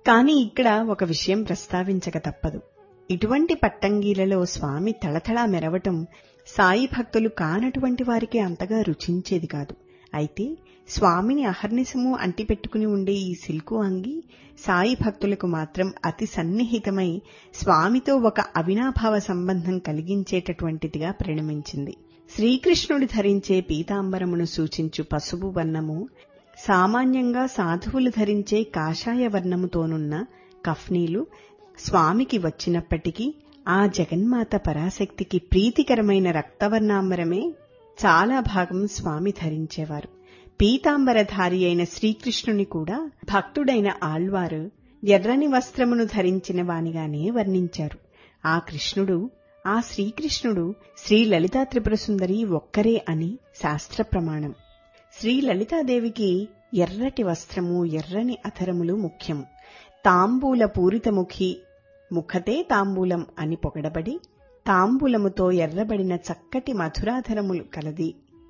కాని ఇక్కడ ఒక విషయం ప్రస్తావించక తప్పదు. ఇటువంటి పట్టంగీలలో స్వామి తళతళా మెరవటం సాయి భక్తులు కానటువంటి వారికి అంతగా రుచించేది కాదు. అయితే స్వామిని అహర్నిశము అంటిపెట్టుకుని ఉండే ఈ సిల్కు అంగి సాయి భక్తులకు మాత్రం అతి సన్నిహితమై స్వామితో ఒక అవినాభావ సంబంధం కలిగించేటటువంటిదిగా పరిణమించింది. శ్రీకృష్ణుడు ధరించే పీతాంబరమును సూచించు పసుపు వర్ణము, సామాన్యంగా సాధువులు ధరించే కాషాయ వర్ణముతోనున్న కఫ్నీలు స్వామికి వచ్చినప్పటికీ ఆ జగన్మాత పరాశక్తికి ప్రీతికరమైన రక్తవర్ణాంబరమే చాలా భాగం స్వామి ధరించేవారు. పీతాంబరధారి అయిన శ్రీకృష్ణుని కూడా భక్తుడైన ఆళ్వారు ఎర్రని వస్త్రమును ధరించిన వానిగానే వర్ణించారు. ఆ శ్రీకృష్ణుడు శ్రీ లలితా త్రిపురసుందరి ఒక్కరే అని శాస్త్ర ప్రమాణం. శ్రీ లలితాదేవికి ఎర్రటి వస్త్రము, ఎర్రని అధరములు ముఖ్యము. తాంబూల పూరితముఖి ముఖతే తాంబూలం అని పొగడబడి తాంబూలముతో ఎర్రబడిన చక్కటి మధురాధరములు కలది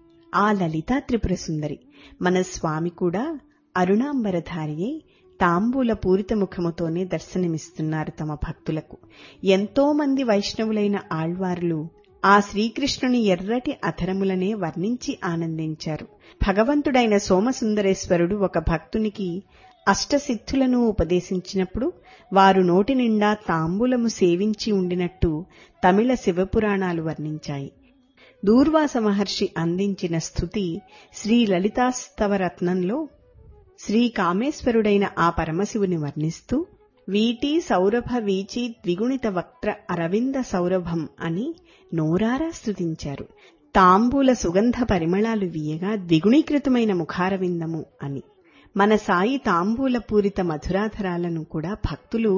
ఆ లలితా త్రిపురసుందరి. మన స్వామి కూడా అరుణాంబరధారియై తాంబూల పూరిత ముఖముతోనే దర్శనమిస్తున్నారు తమ భక్తులకు. ఎంతో మంది వైష్ణవులైన ఆళ్వార్లు ఆ శ్రీకృష్ణుని ఎర్రటి అధరములనే వర్ణించి ఆనందించారు. భగవంతుడైన సోమసుందరేశ్వరుడు ఒక భక్తునికి అష్టసిద్ధులను ఉపదేశించినప్పుడు వారు నోటి నిండా తాంబూలము సేవించి ఉండినట్టు తమిళ శివపురాణాలు వర్ణించాయి. దూర్వాస మహర్షి అందించిన స్తుతి శ్రీ లలితాస్తవరత్నంలో శ్రీ కామేశ్వరుడైన ఆ పరమశివుని వర్ణిస్తూ వీటి సౌరభ వీచి ద్విగుణిత వక్త్ర అరవింద సౌరభం అని నోరారా స్తుతించారు. తాంబూల సుగంధ పరిమళాలు వీయగా ద్విగుణీకృతమైన ముఖారవిందము అని. మన సాయి తాంబూల పూరిత మధురాధరాలను కూడా భక్తులు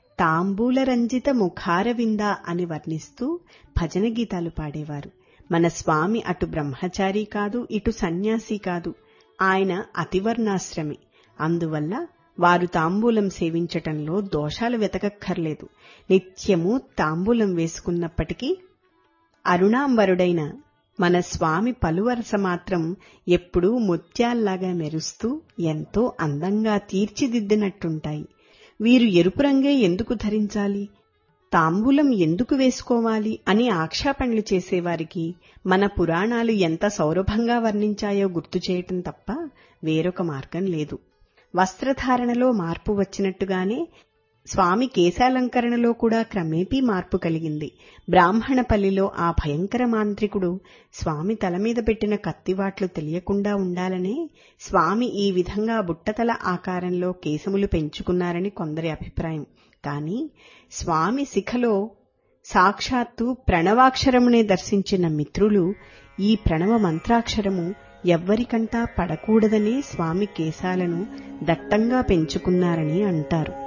తాంబూల రంజిత ముఖారవింద అని వర్ణిస్తూ భజన గీతాలు పాడేవారు. మన స్వామి అటు బ్రహ్మచారి కాదు, ఇటు సన్యాసి కాదు. ఆయన అతివర్ణాశ్రమి. అందువల్ల వారు తాంబూలం సేవించటంలో దోషాలు వెతకక్కర్లేదు. నిత్యము తాంబూలం వేసుకున్నప్పటికీ అరుణాంబరుడైన మన స్వామి పలువరస మాత్రం ఎప్పుడూ ముత్యాల్లాగా మెరుస్తూ ఎంతో అందంగా తీర్చిదిద్దినట్టుంటాయి. వీరు ఎరుపు రంగే ఎందుకు ధరించాలి, తాంబూలం ఎందుకు వేసుకోవాలి అని ఆక్షేపణలు చేసేవారికి మన పురాణాలు ఎంత సౌరభంగా వర్ణించాయో గుర్తు చేయటం తప్ప వేరొక మార్గం లేదు. వస్త్రధారణలో మార్పు వచ్చినట్టుగానే స్వామి కేశాలంకరణలో కూడా క్రమేపీ మార్పు కలిగింది. బ్రాహ్మణపల్లిలో ఆ భయంకర మాంత్రికుడు స్వామి తల మీద పెట్టిన కత్తివాట్లు తెలియకుండా ఉండాలనే స్వామి ఈ విధంగా బుట్టతల ఆకారంలో కేశములు పెంచుకున్నారని కొందరి అభిప్రాయం. కాని స్వామి శిఖలో సాక్షాత్తు ప్రణవాక్షరమునే దర్శించిన మిత్రులు ఈ ప్రణవ మంత్రాక్షరము ఎవ్వరికంటా పడకూడదనే స్వామి కేశాలను దట్టంగా పెంచుకున్నారని అంటారు.